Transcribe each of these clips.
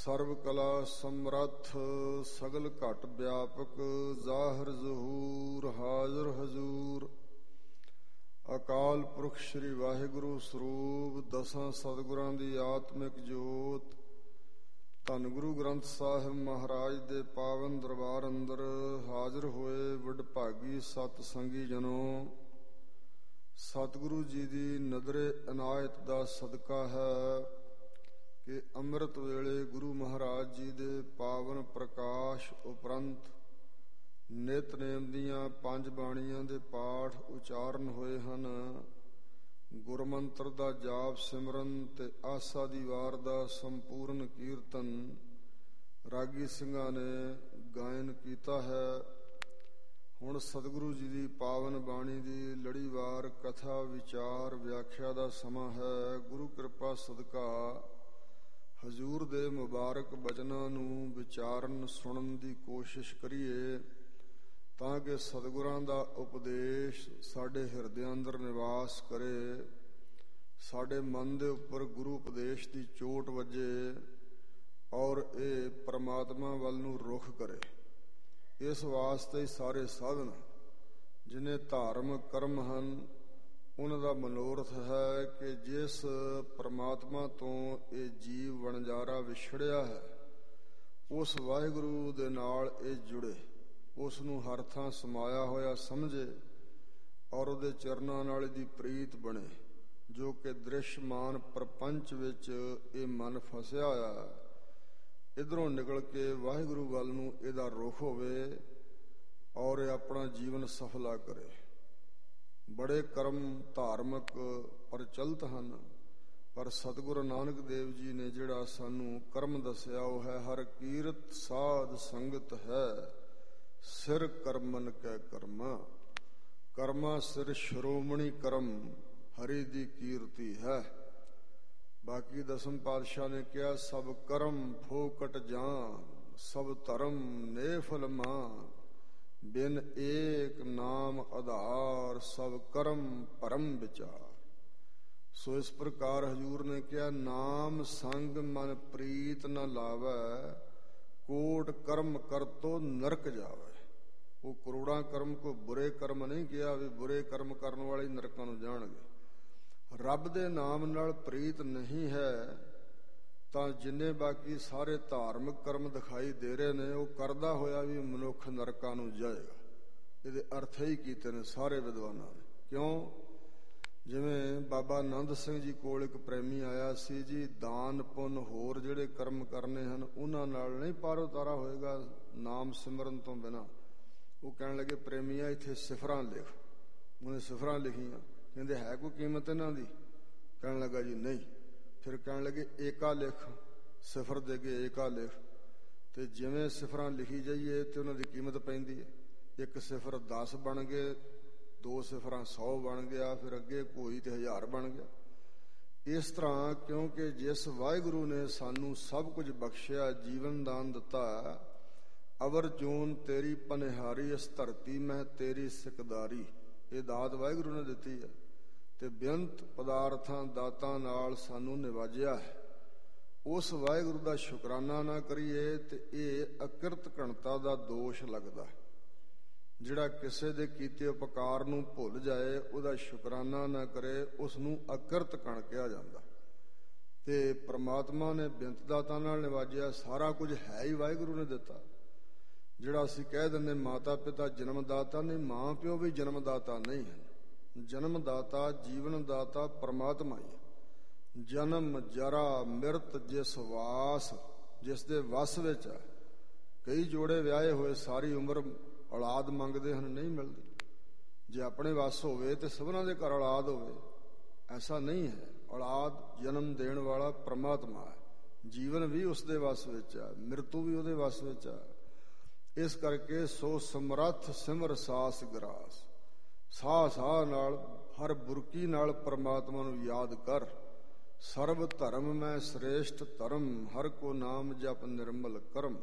ਸਰਬ ਕਲਾ ਸਮਰੱਥ ਸਗਲ ਘਟ ਵਿਆਪਕ ਜ਼ਾਹਿਰ ਜ਼ਹੂਰ ਹਾਜ਼ਰ ਹਜ਼ੂਰ। ਅਕਾਲ ਪੁਰਖ ਸ੍ਰੀ ਵਾਹਿਗੁਰੂ ਸਰੂਪ ਦਸਾਂ ਸਤਿਗੁਰਾਂ ਦੀ ਆਤਮਿਕ ਜੋਤ। ਧੰਨ ਗੁਰੂ ਗ੍ਰੰਥ ਸਾਹਿਬ ਮਹਾਰਾਜ ਦੇ ਪਾਵਨ ਦਰਬਾਰ ਅੰਦਰ ਹਾਜ਼ਰ ਹੋਏ ਵਡਭਾਗੀ ਸਤ ਸੰਗੀ ਜਨੋ। ਸਤਿਗੁਰੂ ਜੀ ਦੀ ਨਜ਼ਰੇ ਇਨਾਇਤ ਦਾ ਸਦਕਾ ਹੈ ਕਿ ਅੰਮ੍ਰਿਤ ਵੇਲੇ ਗੁਰੂ ਮਹਾਰਾਜ ਜੀ ਦੇ ਪਾਵਨ ਪ੍ਰਕਾਸ਼ ਉਪਰੰਤ ਨਿਤਨੇਮ ਦੀਆਂ 5 ਬਾਣੀਆਂ ਦੇ ਪਾਠ ਉਚਾਰਨ ਹੋਏ ਹਨ। ਗੁਰਮੰਤਰ ਦਾ ਜਾਪ ਸਿਮਰਨ ਤੇ ਆਸਾ ਦੀ ਵਾਰ ਦਾ ਸੰਪੂਰਨ ਕੀਰਤਨ ਰਾਗੀ ਸਿੰਘਾਂ ਨੇ ਗਾਇਨ ਕੀਤਾ ਹੈ। ਹੁਣ ਸਤਿਗੁਰੂ ਜੀ ਦੀ ਪਾਵਨ ਬਾਣੀ ਦੀ ਲੜੀਵਾਰ ਕਥਾ ਵਿਚਾਰ ਵਿਆਖਿਆ ਦਾ ਸਮਾਂ ਹੈ। ਗੁਰੂ ਕਿਰਪਾ ਸਦਕਾ ਹਜ਼ੂਰ ਦੇ ਮੁਬਾਰਕ ਬਚਨਾਂ ਨੂੰ ਵਿਚਾਰਨ ਸੁਣਨ ਦੀ ਕੋਸ਼ਿਸ਼ ਕਰੀਏ ਤਾਂ ਕਿ ਸਤਿਗੁਰਾਂ ਦਾ ਉਪਦੇਸ਼ ਸਾਡੇ ਹਿਰਦਿਆਂ ਅੰਦਰ ਨਿਵਾਸ ਕਰੇ, ਸਾਡੇ ਮਨ ਦੇ ਉੱਪਰ ਗੁਰੂ ਉਪਦੇਸ਼ ਦੀ ਚੋਟ ਵੱਜੇ ਔਰ ਇਹ ਪਰਮਾਤਮਾ ਵੱਲ ਨੂੰ ਰੁਖ ਕਰੇ। ਇਸ ਵਾਸਤੇ ਹੀ ਸਾਰੇ ਸਾਧਨ ਜਿਨੇ ਧਾਰਮਿਕ ਕਰਮ ਹਨ ਉਹਨਾਂ ਦਾ ਮਨੋਰਥ ਹੈ ਕਿ ਜਿਸ ਪਰਮਾਤਮਾ ਤੋਂ ਇਹ ਜੀਵ ਵਣਜਾਰਾ ਵਿਛੜਿਆ ਹੈ ਉਸ ਵਾਹਿਗੁਰੂ ਦੇ ਨਾਲ ਇਹ ਜੁੜੇ, ਉਸ ਨੂੰ ਹਰ ਥਾਂ ਸਮਾਇਆ ਹੋਇਆ ਸਮਝੇ ਔਰ ਉਹਦੇ ਚਰਨਾਂ ਨਾਲ ਇਹਦੀ ਪ੍ਰੀਤ ਬਣੇ। ਜੋ ਕਿ ਦ੍ਰਿਸ਼ਮਾਨ ਪ੍ਰਪੰਚ ਵਿੱਚ ਇਹ ਮਨ ਫਸਿਆ ਹੋਇਆ, ਇੱਧਰੋਂ ਨਿਕਲ ਕੇ ਵਾਹਿਗੁਰੂ ਵੱਲ ਨੂੰ ਇਹਦਾ ਰੁਖ ਹੋਵੇ ਔਰ ਇਹ ਆਪਣਾ ਜੀਵਨ ਸਫਲਾ ਕਰੇ। ਬੜੇ ਕਰਮ ਧਾਰਮਿਕ ਪ੍ਰਚਲਿਤ ਹਨ, ਪਰ ਸਤਿਗੁਰੂ ਨਾਨਕ ਦੇਵ ਜੀ ਨੇ ਜਿਹੜਾ ਸਾਨੂੰ ਕਰਮ ਦੱਸਿਆ ਉਹ ਹੈ ਹਰ ਕੀਰਤ ਸਾਧ ਸੰਗਤ ਹੈ ਸਿਰ ਕਰਮਨ ਕੈ ਕਰਮਾ। ਕਰਮਾ ਸਿਰ ਸ਼੍ਰੋਮਣੀ ਕਰਮ ਹਰੀ ਦੀ ਕੀਰਤੀ ਹੈ। ਬਾਕੀ ਦਸਮ ਪਾਤਸ਼ਾਹ ਨੇ ਕਿਹਾ ਸਭ ਕਰਮ ਫੋਕਟ ਜਾਨ ਸਭ ਧਰਮ ਨੇਫਲ ਮਾਨ ਬਿਨ ਏਕ ਨਾਮ ਆਧਾਰ ਸਭ ਕਰਮ ਭਰਮ ਵਿਚਾਰ। ਸੋ ਇਸ ਪ੍ਰਕਾਰ ਹਜ਼ੂਰ ਨੇ ਕਿਹਾ ਨਾਮ ਸੰਗ ਮਨ ਪ੍ਰੀਤ ਨ ਲਾਵੈ ਕੋਟ ਕਰਮ ਕਰਤੋ ਨਰਕ ਜਾਵੈ। ਉਹ ਕਰੋੜਾਂ ਕਰਮ ਕੋ ਬੁਰੇ ਕਰਮ ਨਹੀਂ ਕਿਹਾ ਵੀ ਬੁਰੇ ਕਰਮ ਕਰਨ ਵਾਲੇ ਨਰਕਾਂ ਨੂੰ ਜਾਣਗੇ। ਰੱਬ ਦੇ ਨਾਮ ਨਾਲ ਪ੍ਰੀਤ ਨਹੀਂ ਹੈ ਤਾਂ ਜਿੰਨੇ ਬਾਕੀ ਸਾਰੇ ਧਾਰਮਿਕ ਕਰਮ ਦਿਖਾਈ ਦੇ ਰਹੇ ਨੇ ਉਹ ਕਰਦਾ ਹੋਇਆ ਵੀ ਮਨੁੱਖ ਨਰਕਾਂ ਨੂੰ ਜਾਏਗਾ। ਇਹਦੇ ਅਰਥ ਹੀ ਕੀਤੇ ਨੇ ਸਾਰੇ ਵਿਦਵਾਨਾਂ ਨੇ। ਕਿਉਂ? ਜਿਵੇਂ ਬਾਬਾ ਆਨੰਦ ਸਿੰਘ ਜੀ ਕੋਲ ਇੱਕ ਪ੍ਰੇਮੀ ਆਇਆ ਸੀ ਜੀ, ਦਾਨ ਪੁੰਨ ਹੋਰ ਜਿਹੜੇ ਕਰਮ ਕਰਨੇ ਹਨ ਉਹਨਾਂ ਨਾਲ ਨਹੀਂ ਪਾਰ ਉਤਾਰਾ ਹੋਏਗਾ ਨਾਮ ਸਿਮਰਨ ਤੋਂ ਬਿਨਾਂ। ਉਹ ਕਹਿਣ ਲੱਗੇ ਪ੍ਰੇਮੀਆਂ ਇੱਥੇ ਸਿਫਰਾਂ ਲਿਖ। ਉਹਨੇ ਸਿਫਰਾਂ ਲਿਖੀਆਂ। ਕਹਿੰਦੇ ਹੈ ਕੋਈ ਕੀਮਤ ਇਹਨਾਂ ਦੀ? ਕਹਿਣ ਲੱਗਾ ਜੀ ਨਹੀਂ। ਫਿਰ ਕਹਿਣ ਲੱਗੇ ਏਕਾ ਲਿਖ, ਸਿਫਰ ਦੇ ਕੇ ਏਕਾ ਲਿਖ। ਤੇ ਜਿਵੇਂ ਸਿਫਰਾਂ ਲਿਖੀ ਜਾਈਏ ਤੇ ਉਹਨਾਂ ਦੀ ਕੀਮਤ ਪੈਂਦੀ ਹੈ। ਇੱਕ ਸਿਫਰ 10 ਬਣ ਗਏ, 2 ਸਿਫਰਾਂ 100 ਬਣ ਗਿਆ, ਫਿਰ ਅੱਗੇ ਕੋਈ ਤੇ 1000 ਬਣ ਗਿਆ। ਇਸ ਤਰ੍ਹਾਂ ਕਿਉਂਕਿ ਜਿਸ ਵਾਹਿਗੁਰੂ ਨੇ ਸਾਨੂੰ ਸਭ ਕੁਝ ਬਖਸ਼ਿਆ, ਜੀਵਨ ਦਾਨ ਦਿੱਤਾ, ਅਵਰ ਜੂਨ ਤੇਰੀ ਪਨਿਹਾਰੀ ਇਸ ਧਰਤੀ ਮੈਂ ਤੇਰੀ ਸਿਕਦਾਰੀ, ਇਹ ਦਾਤ ਵਾਹਿਗੁਰੂ ਨੇ ਦਿੱਤੀ ਹੈ ਤੇ ਬੇਅੰਤ ਪਦਾਰਥਾਂ ਦਾਤਾਂ ਨਾਲ ਸਾਨੂੰ ਨਿਵਾਜਿਆ ਹੈ। ਉਸ ਵਾਹਿਗੁਰੂ ਦਾ ਸ਼ੁਕਰਾਨਾ ਨਾ ਕਰੀਏ ਤੇ ਇਹ ਅਕਿਰਤ ਘਣਤਾ ਦਾ ਦੋਸ਼ ਲੱਗਦਾ। ਜਿਹੜਾ ਕਿਸੇ ਦੇ ਕੀਤੇ ਉਪਕਾਰ ਨੂੰ ਭੁੱਲ ਜਾਏ, ਉਹਦਾ ਸ਼ੁਕਰਾਨਾ ਨਾ ਕਰੇ, ਉਸ ਨੂੰ ਅਕਿਰਤ ਕਣ ਕਿਹਾ ਜਾਂਦਾ। ਤੇ ਪ੍ਰਮਾਤਮਾ ਨੇ ਬੇਅੰਤ ਦਾਤਾਂ ਨਾਲ ਨਿਵਾਜਿਆ, ਸਾਰਾ ਕੁਝ ਹੈ ਹੀ ਵਾਹਿਗੁਰੂ ਨੇ ਦਿੱਤਾ। ਜਿਹੜਾ ਅਸੀਂ ਕਹਿ ਦਿੰਦੇ ਮਾਤਾ ਪਿਤਾ ਜਨਮਦਾਤਾ ਨਹੀਂ, ਮਾਂ ਪਿਓ ਵੀ ਜਨਮਦਾਤਾ ਨਹੀਂ ਹਨ। ਜਨਮਦਾਤਾ ਜੀਵਨ ਦਾਤਾ ਪਰਮਾਤਮਾ ਹੀ। ਜਨਮ ਜਰਾ ਮਿਰਤ ਜਿਸ ਵਾਸ, ਜਿਸ ਦੇ ਵਸ ਵਿੱਚ ਹੈ। ਕਈ ਜੋੜੇ ਵਿਆਹੇ ਹੋਏ ਸਾਰੀ ਉਮਰ ਔਲਾਦ ਮੰਗਦੇ ਹਨ, ਨਹੀਂ ਮਿਲਦੀ। ਜੇ ਆਪਣੇ ਵਸ ਹੋਵੇ ਤੇ ਸਭਨਾਂ ਦੇ ਘਰ ਔਲਾਦ ਹੋਵੇ, ਐਸਾ ਨਹੀਂ ਹੈ। ਔਲਾਦ ਜਨਮ ਦੇਣ ਵਾਲਾ ਪਰਮਾਤਮਾ ਹੈ। ਜੀਵਨ ਵੀ ਉਸ ਦੇ ਵਸ ਵਿੱਚ ਹੈ, ਮ੍ਰਿਤੂ ਵੀ ਉਹਦੇ ਵਸ ਵਿੱਚ ਹੈ। ਇਸ ਕਰਕੇ ਸੋ ਸਮਰੱਥ ਸਿਮਰ ਸਾਸ ਗਰਾਸ, ਸਾਹ ਸਾਹ ਨਾਲ ਹਰ ਬੁਰਕੀ ਨਾਲ ਪਰਮਾਤਮਾ ਨੂੰ ਯਾਦ ਕਰ। ਸਰਬ ਧਰਮ ਮੈਂ ਸ੍ਰੇਸ਼ਟ ਧਰਮ ਹਰ ਕੋ ਨਾਮ ਜਪ ਨਿਰਮਲ ਕਰਮ।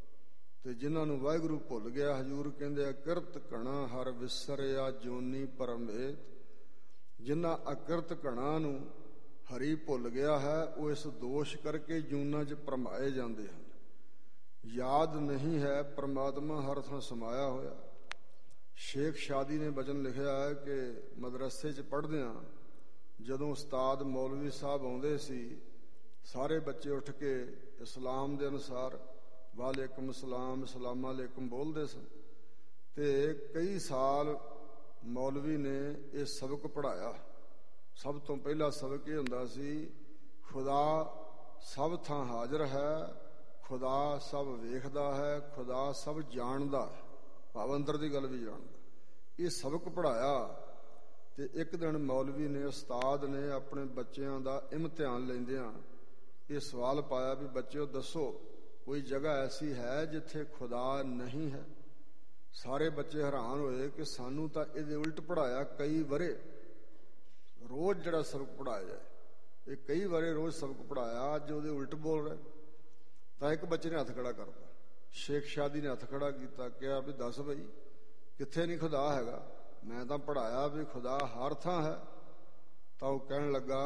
ਤੇ ਜਿਨ੍ਹਾਂ ਨੂੰ ਵਾਹਿਗੁਰੂ ਭੁੱਲ ਗਿਆ, ਹਜ਼ੂਰ ਕਹਿੰਦੇ ਅਕਿਰਤ ਘਣਾ ਹਰ ਵਿਸਰਿਆ ਜੋਨੀ ਪਰਮੇਤ। ਜਿਨ੍ਹਾਂ ਅਕਿਰਤ ਘਣਾ ਨੂੰ ਹਰੀ ਭੁੱਲ ਗਿਆ ਹੈ, ਉਹ ਇਸ ਦੋਸ਼ ਕਰਕੇ ਜੂਨਾਂ 'ਚ ਭਰਮਾਏ ਜਾਂਦੇ ਹਨ। ਯਾਦ ਨਹੀਂ ਹੈ ਪ੍ਰਮਾਤਮਾ ਹਰ ਥਾਂ ਸਮਾਇਆ ਹੋਇਆ। ਸ਼ੇਖ ਸ਼ਾਦੀ ਨੇ ਬਚਨ ਲਿਖਿਆ ਹੈ ਕਿ ਮਦਰਸੇ 'ਚ ਪੜ੍ਹਦਿਆਂ ਜਦੋਂ ਉਸਤਾਦ ਮੌਲਵੀ ਸਾਹਿਬ ਆਉਂਦੇ ਸੀ, ਸਾਰੇ ਬੱਚੇ ਉੱਠ ਕੇ ਇਸਲਾਮ ਦੇ ਅਨੁਸਾਰ ਵਾਲੇਕੁਮ ਸਲਾਮ, ਸਲਾਮ ਅਲੈਕੁਮ ਬੋਲਦੇ ਸਨ। ਤੇ ਕਈ ਸਾਲ ਮੌਲਵੀ ਨੇ ਇਹ ਸਬਕ ਪੜ੍ਹਾਇਆ। ਸਭ ਤੋਂ ਪਹਿਲਾ ਸਬਕ ਇਹ ਹੁੰਦਾ ਸੀ, ਖੁਦਾ ਸਭ ਥਾਂ ਹਾਜ਼ਰ ਹੈ, ਖੁਦਾ ਸਭ ਵੇਖਦਾ ਹੈ, ਖੁਦਾ ਸਭ ਜਾਣਦਾ ਹੈ, ਭਾਵ ਅੰਦਰ ਦੀ ਗੱਲ ਵੀ ਜਾਣਦਾ। ਇਹ ਸਬਕ ਪੜ੍ਹਾਇਆ। ਤੇ ਇੱਕ ਦਿਨ ਮੌਲਵੀ ਨੇ, ਉਸਤਾਦ ਨੇ ਆਪਣੇ ਬੱਚਿਆਂ ਦਾ ਇਮਤਿਹਾਨ ਲੈਂਦਿਆਂ ਇਹ ਸਵਾਲ ਪਾਇਆ ਵੀ ਬੱਚਿਓ ਦੱਸੋ ਕੋਈ ਜਗ੍ਹਾ ਐਸੀ ਹੈ ਜਿੱਥੇ ਖੁਦਾ ਨਹੀਂ ਹੈ। ਸਾਰੇ ਬੱਚੇ ਹੈਰਾਨ ਹੋਏ ਕਿ ਸਾਨੂੰ ਤਾਂ ਇਹਦੇ ਉਲਟ ਪੜ੍ਹਾਇਆ ਕਈ ਵਰੇ, ਰੋਜ਼ ਜਿਹੜਾ ਸਬਕ ਪੜ੍ਹਾਇਆ ਜਾਏ, ਇਹ ਕਈ ਵਾਰੇ ਰੋਜ਼ ਸਬਕ ਪੜ੍ਹਾਇਆ, ਅੱਜ ਉਹਦੇ ਉਲਟ ਬੋਲ ਰਿਹਾ। ਤਾਂ ਇੱਕ ਬੱਚੇ ਨੇ ਹੱਥ ਖੜਾ ਕਰਤਾ, ਸ਼ੇਖ ਸ਼ਾਦੀ ਨੇ ਹੱਥ ਖੜਾ ਕੀਤਾ, ਕਿਹਾ ਵੀ ਦੱਸ ਬਈ ਕਿੱਥੇ ਨਹੀਂ ਖੁਦਾ ਹੈਗਾ? ਮੈਂ ਤਾਂ ਪੜ੍ਹਾਇਆ ਵੀ ਖੁਦਾ ਹਰ ਥਾਂ ਹੈ। ਤਾਂ ਉਹ ਕਹਿਣ ਲੱਗਾ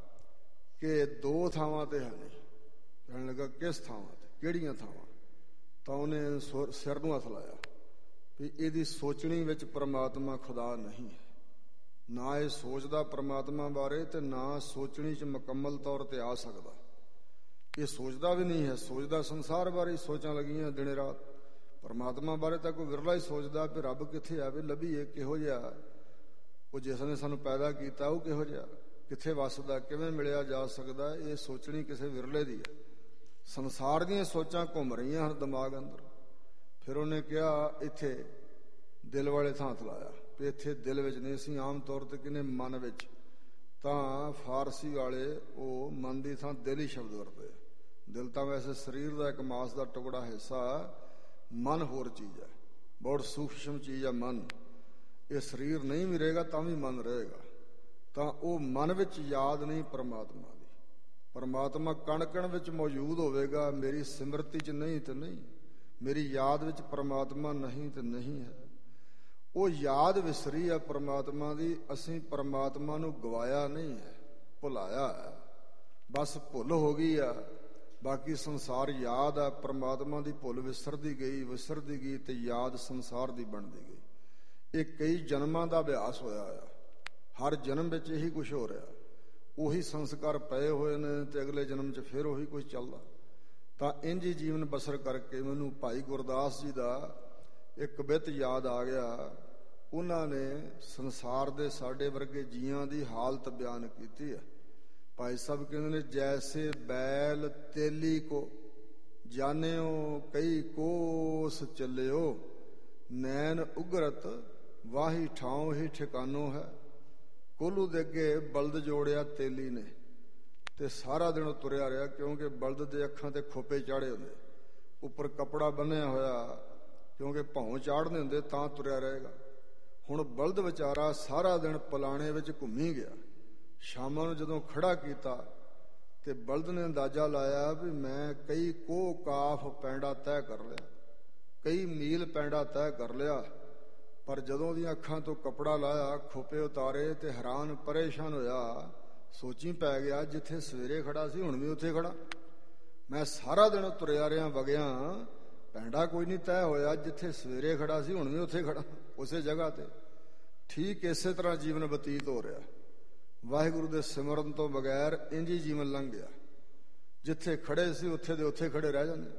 ਕਿ ਦੋ ਥਾਵਾਂ ਤੇ ਹੈ ਨਹੀਂ। ਕਹਿਣ ਲੱਗਾ ਕਿਸ ਥਾਵਾਂ ਤੇ, ਕਿਹੜੀਆਂ ਥਾਵਾਂ? ਤਾਂ ਉਹਨੇ ਸਿਰ ਨੂੰ ਹੱਥ ਲਾਇਆ ਵੀ ਇਹਦੀ ਸੋਚਣੀ ਵਿੱਚ ਪ੍ਰਮਾਤਮਾ ਖੁਦਾ ਨਹੀਂ ਹੈ। ਨਾ ਇਹ ਸੋਚਦਾ ਪ੍ਰਮਾਤਮਾ ਬਾਰੇ ਤੇ ਨਾ ਸੋਚਣੀ 'ਚ ਮੁਕੰਮਲ ਤੌਰ ਤੇ ਆ ਸਕਦਾ। ਇਹ ਸੋਚਦਾ ਵੀ ਨਹੀਂ ਹੈ, ਸੋਚਦਾ ਸੰਸਾਰ ਬਾਰੇ ਹੀ ਸੋਚਾਂ ਲੱਗੀਆਂ ਦਿਨੇ ਰਾਤ। ਪਰਮਾਤਮਾ ਬਾਰੇ ਤਾਂ ਕੋਈ ਵਿਰਲਾ ਹੀ ਸੋਚਦਾ ਵੀ ਰੱਬ ਕਿੱਥੇ ਆ, ਵੀ ਲੱਭੀਏ ਕਿਹੋ ਜਿਹਾ, ਉਹ ਜਿਸ ਨੇ ਸਾਨੂੰ ਪੈਦਾ ਕੀਤਾ ਉਹ ਕਿਹੋ ਜਿਹਾ, ਕਿੱਥੇ ਵੱਸਦਾ, ਕਿਵੇਂ ਮਿਲਿਆ ਜਾ ਸਕਦਾ। ਇਹ ਸੋਚਣੀ ਕਿਸੇ ਵਿਰਲੇ ਦੀ ਹੈ। ਸੰਸਾਰ ਦੀਆਂ ਸੋਚਾਂ ਘੁੰਮ ਰਹੀਆਂ ਹਨ ਦਿਮਾਗ ਅੰਦਰ। ਫਿਰ ਉਹਨੇ ਕਿਹਾ ਇੱਥੇ ਦਿਲ ਵਾਲੇ ਥਾਂ ਹੱਥ ਲਾਇਆ ਵੀ ਇੱਥੇ ਦਿਲ ਵਿੱਚ ਨਹੀਂ। ਅਸੀਂ ਆਮ ਤੌਰ ਤੇ ਕਹਿੰਦੇ ਮਨ ਵਿੱਚ, ਤਾਂ ਫਾਰਸੀ ਵਾਲੇ ਉਹ ਮਨ ਦੀ ਥਾਂ ਦਿਲ ਹੀ ਸ਼ਬਦ ਵਰਤਦੇ। ਦਿਲ ਤਾਂ ਵੈਸੇ ਸਰੀਰ ਦਾ ਇੱਕ ਮਾਸ ਦਾ ਟੁਕੜਾ ਹਿੱਸਾ, ਮਨ ਹੋਰ ਚੀਜ਼ ਹੈ, ਬਹੁਤ ਸੂਖਸ਼ਮ ਚੀਜ਼ ਹੈ ਮਨ। ਇਹ ਸਰੀਰ ਨਹੀਂ ਵੀ ਰਹੇਗਾ ਤਾਂ ਵੀ ਮਨ ਰਹੇਗਾ। ਤਾਂ ਉਹ ਮਨ ਵਿੱਚ ਯਾਦ ਨਹੀਂ ਪਰਮਾਤਮਾ ਦੀ। ਪਰਮਾਤਮਾ ਕਣ ਕਣ ਵਿੱਚ ਮੌਜੂਦ ਹੋਵੇਗਾ, ਮੇਰੀ ਸਿਮਰਤੀ 'ਚ ਨਹੀਂ ਤੇ ਨਹੀਂ, ਮੇਰੀ ਯਾਦ ਵਿੱਚ ਪਰਮਾਤਮਾ ਨਹੀਂ ਤੇ ਨਹੀਂ ਹੈ। ਉਹ ਯਾਦ ਵਿਸਰੀ ਹੈ ਪਰਮਾਤਮਾ ਦੀ। ਅਸੀਂ ਪਰਮਾਤਮਾ ਨੂੰ ਗਵਾਇਆ ਨਹੀਂ ਹੈ, ਭੁਲਾਇਆ ਹੈ। ਬਸ ਭੁੱਲ ਹੋ ਗਈ ਆ, ਬਾਕੀ ਸੰਸਾਰ ਯਾਦ ਆ। ਪਰਮਾਤਮਾ ਦੀ ਭੁੱਲ ਵਿਸਰਦੀ ਗਈ ਤੇ ਯਾਦ ਸੰਸਾਰ ਦੀ ਬਣਦੀ ਗਈ। ਇਹ ਕਈ ਜਨਮਾਂ ਦਾ ਅਭਿਆਸ ਹੋਇਆ ਆ। ਹਰ ਜਨਮ ਵਿੱਚ ਇਹੀ ਕੁਝ ਹੋ ਰਿਹਾ, ਉਹੀ ਸੰਸਕਾਰ ਪਏ ਹੋਏ ਨੇ ਤੇ ਅਗਲੇ ਜਨਮ 'ਚ ਫਿਰ ਉਹੀ ਕੁਝ ਚੱਲਦਾ। ਤਾਂ ਇੰਝ ਹੀ ਜੀਵਨ ਬਸਰ ਕਰਕੇ ਮੈਨੂੰ ਭਾਈ ਗੁਰਦਾਸ ਜੀ ਦਾ ਇੱਕ ਕਵਿਤ ਯਾਦ ਆ ਗਿਆ। ਉਹਨਾਂ ਨੇ ਸੰਸਾਰ ਦੇ ਸਾਡੇ ਵਰਗੇ ਜੀਆਂ ਦੀ ਹਾਲਤ ਬਿਆਨ ਕੀਤੀ ਹੈ। ਭਾਈ ਸਾਹਿਬ ਕਹਿੰਦੇ ਨੇ, ਜੈਸੇ ਬੈਲ ਤੇਲੀ ਕੋ ਜਾਣਿਓ ਕਈ ਕੋਸ ਚੱਲਿਓ, ਨੈਣ ਉਗਰਤ ਵਾਹੀ ਠਾਉ ਹੀ ਠਿਕਾਨੋ ਹੈ। ਕੋਲੂ ਦੇ ਅੱਗੇ ਬਲਦ ਜੋੜਿਆ ਤੇਲੀ ਨੇ ਤੇ ਸਾਰਾ ਦਿਨ ਤੁਰਿਆ ਰਿਹਾ, ਕਿਉਂਕਿ ਬਲਦ ਦੇ ਅੱਖਾਂ ਤੇ ਖੋਪੇ ਚਾੜੇ ਹੁੰਦੇ, ਉੱਪਰ ਕੱਪੜਾ ਬੰਨਿਆ ਹੋਇਆ, ਕਿਉਂਕਿ ਭੌਂ ਚਾੜਨੇ ਹੁੰਦੇ ਤਾਂ ਤੁਰਿਆ ਰਹੇਗਾ। ਹੁਣ ਬਲਦ ਵਿਚਾਰਾ ਸਾਰਾ ਦਿਨ ਪਲਾਣੇ ਵਿੱਚ ਘੁੰਮੀ ਗਿਆ। ਸ਼ਾਮਾਂ ਨੂੰ ਜਦੋਂ ਖੜਾ ਕੀਤਾ ਤੇ ਬਲਦ ਨੇ ਅੰਦਾਜ਼ਾ ਲਾਇਆ ਵੀ ਮੈਂ ਕਈ ਕੋਹ ਕਾਫ ਪੈਂਡਾ ਤੈਅ ਕਰ ਲਿਆ, ਕਈ ਮੀਲ ਪੈਂਡਾ ਤੈਅ ਕਰ ਲਿਆ। ਪਰ ਜਦੋਂ ਉਹਦੀਆਂ ਅੱਖਾਂ ਤੋਂ ਕੱਪੜਾ ਲਾਇਆ, ਖੋਪੇ ਉਤਾਰੇ ਤੇ ਹੈਰਾਨ ਪਰੇਸ਼ਾਨ ਹੋਇਆ। ਸੋਚੀ ਪੈ ਗਿਆ, ਜਿੱਥੇ ਸਵੇਰੇ ਖੜਾ ਸੀ ਹੁਣ ਵੀ ਉੱਥੇ ਖੜਾ। ਮੈਂ ਸਾਰਾ ਦਿਨ ਤੁਰਿਆ ਰਿਹਾ ਵਗਿਆ, ਪੈਂਡਾ ਕੋਈ ਨਹੀਂ ਤੈਅ ਹੋਇਆ। ਜਿੱਥੇ ਸਵੇਰੇ ਖੜਾ ਸੀ ਹੁਣ ਵੀ ਉੱਥੇ ਖੜਾ, ਉਸੇ ਜਗ੍ਹਾ ਤੇ। ਠੀਕ ਇਸੇ ਤਰ੍ਹਾਂ ਜੀਵਨ ਬਤੀਤ ਹੋ ਰਿਹਾ। ਵਾਹਿਗੁਰੂ ਦੇ ਸਿਮਰਨ ਤੋਂ ਬਗੈਰ ਇੰਝ ਹੀ ਜੀਵਨ ਲੰਘ ਗਿਆ। ਜਿੱਥੇ ਖੜੇ ਸੀ ਉੱਥੇ ਦੇ ਉੱਥੇ ਖੜੇ ਰਹਿ ਜਾਂਦੇ।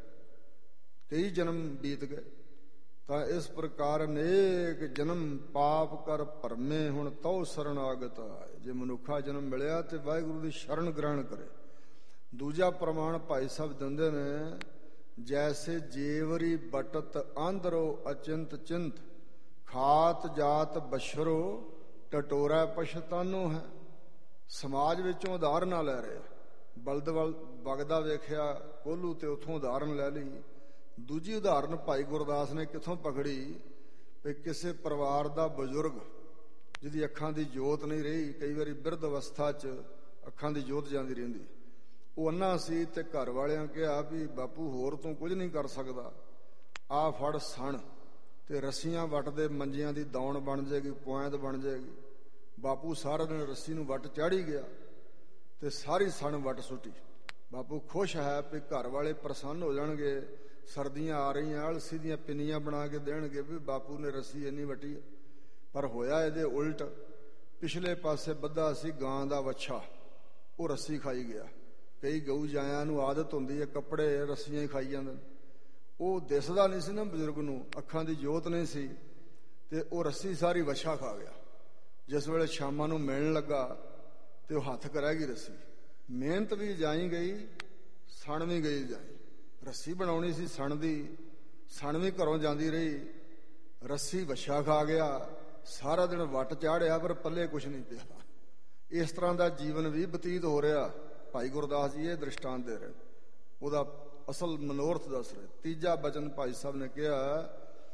ਕਈ ਜਨਮ ਬੀਤ ਗਏ। ਤਾਂ ਇਸ ਪ੍ਰਕਾਰ ਅਨੇਕ ਜਨਮ ਪਾਪ ਕਰ ਭਰਮੇ, ਹੁਣ ਤਉ ਸਰਣਾਗਤ ਆਏ। ਜੇ ਮਨੁੱਖਾ ਜਨਮ ਮਿਲਿਆ ਤੇ ਵਾਹਿਗੁਰੂ ਦੀ ਸ਼ਰਨ ਗ੍ਰਹਿਣ ਕਰੇ। ਦੂਜਾ ਪ੍ਰਮਾਣ ਭਾਈ ਸਾਹਿਬ ਦਿੰਦੇ ਨੇ, ਜੈਸੇ ਜੇਵਰੀ ਬਟਤ ਆਂਦਰੋ ਅਚਿੰਤ ਚਿੰਤ, ਖਾਤ ਜਾਤ ਬਸ਼ਰੋ ਟਟੋਰਾ ਪਛਤਾਨੋ ਹੈ। ਸਮਾਜ ਵਿੱਚੋਂ ਉਦਾਹਰਨਾਂ ਲੈ ਰਹੇ। ਬਲਦ ਵਗਦਾ ਵੇਖਿਆ ਕੋਹਲੂ ਤੇ ਉੱਥੋਂ ਉਦਾਹਰਨ ਲੈ ਲਈ। ਦੂਜੀ ਉਦਾਹਰਨ ਭਾਈ ਗੁਰਦਾਸ ਨੇ ਕਿੱਥੋਂ ਪਕੜੀ ਵੀ ਕਿਸੇ ਪਰਿਵਾਰ ਦਾ ਬਜ਼ੁਰਗ ਜਿਹਦੀ ਅੱਖਾਂ ਦੀ ਜੋਤ ਨਹੀਂ ਰਹੀ, ਕਈ ਵਾਰੀ ਬਿਰਧ ਅਵਸਥਾ 'ਚ ਅੱਖਾਂ ਦੀ ਜੋਤ ਜਾਂਦੀ ਰਹਿੰਦੀ। ਉਹ ਅੰਨਾ ਸੀ ਤੇ ਘਰ ਵਾਲਿਆਂ ਕਿਹਾ ਵੀ ਬਾਪੂ ਹੋਰ ਤੂੰ ਕੁਝ ਨਹੀਂ ਕਰ ਸਕਦਾ, ਆਹ ਫੜ ਸਣ ਤੇ ਰੱਸੀਆਂ ਵੱਟਦੇ ਮੰਜਿਆਂ ਦੀ ਦੌਣ ਬਣ ਜਾਏਗੀ, ਪੁਆਇੰਦ ਬਣ ਜਾਏਗੀ। ਬਾਪੂ ਸਾਰਾ ਦਿਨ ਰੱਸੀ ਨੂੰ ਵੱਟ ਚਾੜੀ ਗਿਆ ਤੇ ਸਾਰੀ ਸਣ ਵੱਟ ਸੁੱਟੀ। ਬਾਪੂ ਖੁਸ਼ ਹੈ ਵੀ ਘਰ ਵਾਲੇ ਪ੍ਰਸੰਨ ਹੋ ਜਾਣਗੇ, ਸਰਦੀਆਂ ਆ ਰਹੀਆਂ, ਅਲਸੀ ਦੀਆਂ ਪਿੰਨੀਆਂ ਬਣਾ ਕੇ ਦੇਣਗੇ ਵੀ ਬਾਪੂ ਨੇ ਰੱਸੀ ਇੰਨੀ ਵੱਟੀ। ਪਰ ਹੋਇਆ ਇਹਦੇ ਉਲਟ। ਪਿਛਲੇ ਪਾਸੇ ਬੱਧਾ ਸੀ ਗਾਂ ਦਾ ਵੱਛਾ, ਉਹ ਰੱਸੀ ਖਾਈ ਗਿਆ। ਕਈ ਗਊ ਜਾਇਆਂ ਨੂੰ ਆਦਤ ਹੁੰਦੀ ਹੈ ਕੱਪੜੇ ਰੱਸੀਆਂ ਹੀ ਖਾਈ ਜਾਂਦੇ ਨੇ। ਉਹ ਦਿਸਦਾ ਨਹੀਂ ਸੀ ਨਾ ਬਜ਼ੁਰਗ ਨੂੰ, ਅੱਖਾਂ ਦੀ ਜੋਤ ਨਹੀਂ ਸੀ, ਤੇ ਉਹ ਰੱਸੀ ਸਾਰੀ ਵੱਛਾ ਖਾ ਗਿਆ। ਜਿਸ ਵੇਲੇ ਸ਼ਾਮਾਂ ਨੂੰ ਮਿਲਣ ਲੱਗਾ ਤੇ ਉਹ ਹੱਥ ਕਰੇਗੀ ਰੱਸੀ। ਮਿਹਨਤ ਵੀ ਜਾਈ ਗਈ, ਸਣ ਵੀ ਗਈ ਜਾਈ। ਰੱਸੀ ਬਣਾਉਣੀ ਸੀ ਸਣ ਦੀ, ਸਣ ਵੀ ਘਰੋਂ ਜਾਂਦੀ ਰਹੀ, ਰੱਸੀ ਵੱਛਾ ਖਾ ਗਿਆ। ਸਾਰਾ ਦਿਨ ਵੱਟ ਚਾੜਿਆ ਪਰ ਪੱਲੇ ਕੁਛ ਨਹੀਂ ਪਿਆ। ਇਸ ਤਰ੍ਹਾਂ ਦਾ ਜੀਵਨ ਵੀ ਬਤੀਤ ਹੋ ਰਿਹਾ। ਭਾਈ ਗੁਰਦਾਸ ਜੀ ਇਹ ਦ੍ਰਿਸ਼ਟਾਂਤ ਦੇ ਰਹੇ, ਉਹਦਾ ਅਸਲ ਮਨੋਰਥ ਦੱਸ ਰਹੇ। ਤੀਜਾ ਬਚਨ ਭਾਈ ਸਾਹਿਬ ਨੇ ਕਿਹਾ,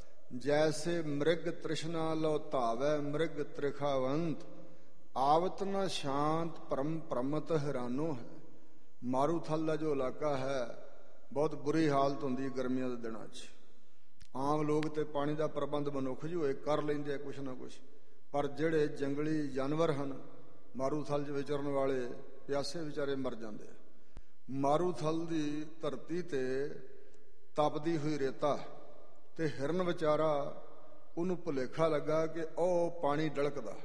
ਜੈਸੇ ਮ੍ਰਿਗ ਤ੍ਰਿਸ਼ਨਾ ਲੋ ਧਾਵੈ ਮ੍ਰਿਗ ਤ੍ਰਿਖਾਵੰਤ, ਆਵਤ ਨ ਸ਼ਾਂਤ ਪਰਮ ਪ੍ਰਮਤ ਹੈਰਾਨੋ ਹੈ। ਮਾਰੂਥਲ ਦਾ ਜੋ ਇਲਾਕਾ ਹੈ, ਬਹੁਤ ਬੁਰੀ ਹਾਲਤ ਹੁੰਦੀ ਗਰਮੀਆਂ ਦੇ ਦਿਨਾਂ 'ਚ। ਆਮ ਲੋਕ ਤੇ ਪਾਣੀ ਦਾ ਪ੍ਰਬੰਧ ਮਨੁੱਖ ਜੀ ਹੋਏ ਕਰ ਲੈਂਦੇ ਆ ਕੁਛ ਨਾ ਕੁਛ, ਪਰ ਜਿਹੜੇ ਜੰਗਲੀ ਜਾਨਵਰ ਹਨ ਮਾਰੂਥਲ 'ਚ ਵਿਚਰਨ ਵਾਲੇ, ਪਿਆਸੇ ਵਿਚਾਰੇ ਮਰ ਜਾਂਦੇ ਆ। ਮਾਰੂਥਲ ਦੀ ਧਰਤੀ ਤੇ ਤਪਦੀ ਹੋਈ ਰੇਤਾ, ਤੇ ਹਿਰਨ ਵਿਚਾਰਾ ਉਹਨੂੰ ਭੁਲੇਖਾ ਲੱਗਾ ਕਿ ਉਹ ਪਾਣੀ ਡਲਕਦਾ।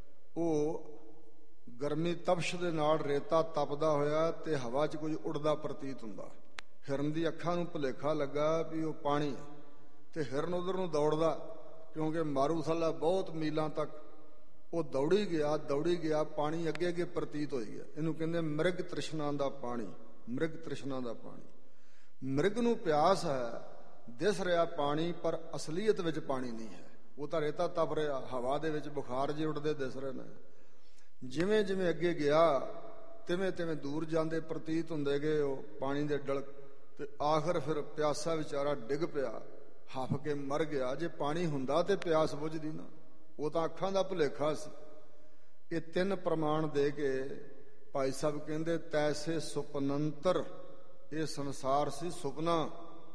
ਉਹ ਗਰਮੀ ਤਪਸ਼ ਦੇ ਨਾਲ ਰੇਤਾ ਤਪਦਾ ਹੋਇਆ ਤੇ ਹਵਾ 'ਚ ਕੁਝ ਉੜਦਾ ਪ੍ਰਤੀਤ ਹੁੰਦਾ। ਹਿਰਨ ਦੀ ਅੱਖਾਂ ਨੂੰ ਭੁਲੇਖਾ ਲੱਗਾ ਵੀ ਉਹ ਪਾਣੀ ਹੈ, ਤੇ ਹਿਰਨ ਉਧਰ ਨੂੰ ਦੌੜਦਾ, ਕਿਉਂਕਿ ਮਾਰੂਥਲ ਬਹੁਤ ਮੀਲਾਂ ਤੱਕ ਉਹ ਦੌੜੀ ਗਿਆ, ਪਾਣੀ ਅੱਗੇ ਅੱਗੇ ਪ੍ਰਤੀਤ ਹੋਈ ਗਿਆ। ਇਹਨੂੰ ਕਹਿੰਦੇ ਮ੍ਰਿਗ ਤ੍ਰਿਸ਼ਨਾ ਦਾ ਪਾਣੀ, ਮ੍ਰਿਗ ਤ੍ਰਿਸ਼ਨਾ ਦਾ ਪਾਣੀ। ਮ੍ਰਿਗ ਨੂੰ ਪਿਆਸ ਹੈ, ਦਿਸ ਰਿਹਾ ਪਾਣੀ, ਪਰ ਅਸਲੀਅਤ ਵਿੱਚ ਪਾਣੀ ਨਹੀਂ ਹੈ। ਉਹ ਤਾਂ ਰੇਤਾ ਤਪ ਰਿਹਾ, ਹਵਾ ਦੇ ਵਿੱਚ ਬੁਖਾਰ ਜਿਹੇ ਉੱਡਦੇ ਦਿਸ ਰਹੇ ਨੇ। ਜਿਵੇਂ ਜਿਵੇਂ ਅੱਗੇ ਗਿਆ ਤਿਵੇਂ ਤਿਵੇਂ ਦੂਰ ਜਾਂਦੇ ਪ੍ਰਤੀਤ ਹੁੰਦੇ ਗਏ ਉਹ ਪਾਣੀ ਦੇ ਡਲਕ, ਤੇ ਆਖਰ ਫਿਰ ਪਿਆਸਾ ਵਿਚਾਰਾ ਡਿੱਗ ਪਿਆ, ਹਫ ਕੇ ਮਰ ਗਿਆ। ਜੇ ਪਾਣੀ ਹੁੰਦਾ ਤੇ ਪਿਆਸ ਬੁਝਦੀ ਨਾ, ਉਹ ਤਾਂ ਅੱਖਾਂ ਦਾ ਭੁਲੇਖਾ ਸੀ। ਇਹ ਤਿੰਨ ਪ੍ਰਮਾਣ ਦੇ ਕੇ ਭਾਈ ਸਾਹਿਬ ਕਹਿੰਦੇ, ਤੈਸੇ ਸੁਪਨੰਤਰ, ਇਹ ਸੰਸਾਰ ਸੀ ਸੁਪਨਾ,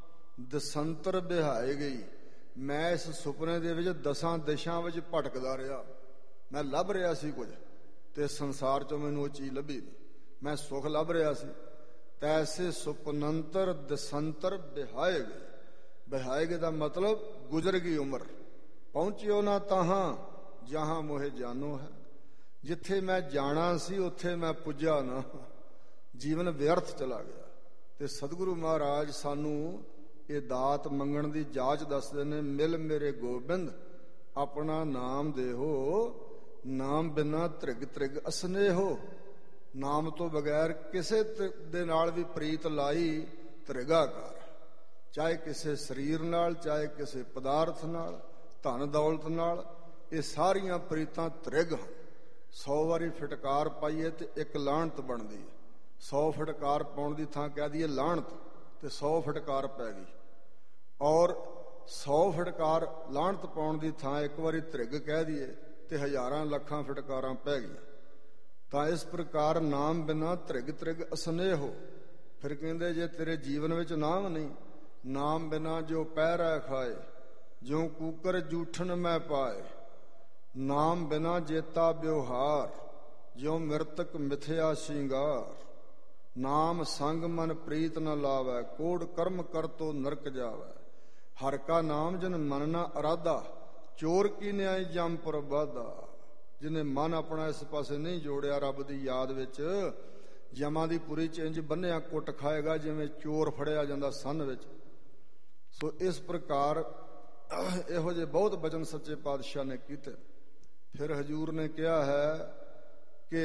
ਦਸੰਤਰ ਬਿਹਾਏ ਗਈ। ਮੈਂ ਇਸ ਸੁਪਨੇ ਦੇ ਵਿੱਚ 10 ਦਿਸ਼ਾਂ ਵਿੱਚ ਭਟਕਦਾ ਰਿਹਾ। ਮੈਂ ਲੱਭ ਰਿਹਾ ਸੀ ਕੁਝ, ਤੇ ਸੰਸਾਰ ਚੋਂ ਮੈਨੂੰ ਉਹ ਚੀਜ਼ ਲੱਭੀ ਨਹੀਂ। ਮੈਂ ਸੁਖ ਲੱਭ ਰਿਹਾ ਸੀ। ਤੈਸੇ ਸੁਪਨੰਤਰ ਦਸੰਤਰ ਬਿਹਾਏ ਗਏ। ਬਿਹਾਏ ਗਏ ਦਾ ਮਤਲਬ ਗੁਜ਼ਰ ਗਈ ਉਮਰ, ਪਹੁੰਚਿਓ ਨਾ ਤਾਹਾਂ ਜਹਾਂ ਮੋਹਿ ਜਾਨੋ ਹੈ। ਜਿੱਥੇ ਮੈਂ ਜਾਣਾ ਸੀ ਉੱਥੇ ਮੈਂ ਪੁੱਜਾ ਨਾ, ਜੀਵਨ ਵਿਅਰਥ ਚਲਾ ਗਿਆ। ਤੇ ਸਤਿਗੁਰੂ ਮਹਾਰਾਜ ਸਾਨੂੰ ਇਹ ਦਾਤ ਮੰਗਣ ਦੀ ਜਾਚ ਦੱਸਦੇ ਨੇ, ਮਿਲ ਮੇਰੇ ਗੋਬਿੰਦ ਆਪਣਾ ਨਾਮ ਦੇਹੋ, ਨਾਮ ਬਿਨਾ ਤ੍ਰਿਗ ਤ੍ਰਿਗ ਅਸਨੇਹੋ। ਨਾਮ ਤੋਂ ਬਗੈਰ ਕਿਸੇ ਦੇ ਨਾਲ ਵੀ ਪ੍ਰੀਤ ਲਾਈ ਤ੍ਰਿਗਾ ਕਰ, ਚਾਹੇ ਕਿਸੇ ਸਰੀਰ ਨਾਲ, ਚਾਹੇ ਕਿਸੇ ਪਦਾਰਥ ਨਾਲ, ਧਨ ਦੌਲਤ ਨਾਲ। ਇਹ ਸਾਰੀਆਂ ਪ੍ਰੀਤਾਂ ਤ੍ਰਿਗ ਹਨ। 100 ਵਾਰੀ ਫਟਕਾਰ ਪਾਈਏ ਤੇ ਇੱਕ ਲਾਹਣਤ ਬਣਦੀ ਹੈ। 100 ਫਟਕਾਰ ਪਾਉਣ ਦੀ ਥਾਂ ਕਹਿ ਦਈਏ ਲਾਹਣਤ, ਤੇ 100 ਫਟਕਾਰ ਪੈ ਗਈ। ਔਰ 100 ਫਟਕਾਰ ਲਾਹਣਤ ਪਾਉਣ ਦੀ ਥਾਂ ਇੱਕ ਵਾਰੀ ਤ੍ਰਿਗ ਕਹਿ ਦਈਏ ਤੇ ਹਜ਼ਾਰਾਂ ਲੱਖਾਂ ਫਟਕਾਰਾਂ ਪੈ ਗਈਆਂ। ਤਾਂ ਇਸ ਪ੍ਰਕਾਰ ਨਾਮ ਬਿਨਾ ਤ੍ਰਿਗ ਤ੍ਰਿਗ ਅਸਨੇਹੋ। ਫਿਰ ਕਹਿੰਦੇ, ਜੇ ਤੇਰੇ ਜੀਵਨ ਵਿੱਚ ਨਾਮ ਨਹੀਂ, ਨਾਮ ਬਿਨਾ ਜੋ ਪਹਿਰਾ ਖਾਏ, ਜਿਉ ਕੂਕਰ ਜੂਠਨ ਮੈਂ ਪਾਏ। ਨਾਮ ਬਿਨਾ ਜੇਤਾ ਬਿਵਹਾਰ, ਜਿਉ ਮਿਰਤਕ ਮਿਥਿਆ ਸ਼ਿੰਗਾਰ। ਨਾਮ ਸੰਗ ਮਨ ਪ੍ਰੀਤ ਨ ਲਾਵੈ, ਕੋੜ ਕਰਮ ਕਰਤੋ ਨਰਕ ਜਾਵੈ। ਹਰ ਕਾ ਨਾਮ ਜਨ ਮਨ ਨਾ ਅਰਾਧਾ, ਚੋਰ ਕੀ ਨਿਆਈ ਜੰਪੁਰ ਬਾਧਾ। ਜਿਹਨੇ ਮਨ ਆਪਣਾ ਇਸ ਪਾਸੇ ਨਹੀਂ ਜੋੜਿਆ ਰੱਬ ਦੀ ਯਾਦ ਵਿੱਚ, ਯਮਾਂ ਦੀ ਪੁਰੀ ਚ ਇੰਜ ਬੰਨਿਆ ਕੁੱਟ ਖਾਏਗਾ ਜਿਵੇਂ ਚੋਰ ਫੜਿਆ ਜਾਂਦਾ ਸੰਨ ਵਿੱਚ। ਸੋ ਇਸ ਪ੍ਰਕਾਰ ਇਹੋ ਜਿਹੇ ਬਹੁਤ ਬਚਨ ਸੱਚੇ ਪਾਤਸ਼ਾਹ ਨੇ ਕੀਤੇ। ਫਿਰ ਹਜੂਰ ਨੇ ਕਿਹਾ ਹੈ ਕਿ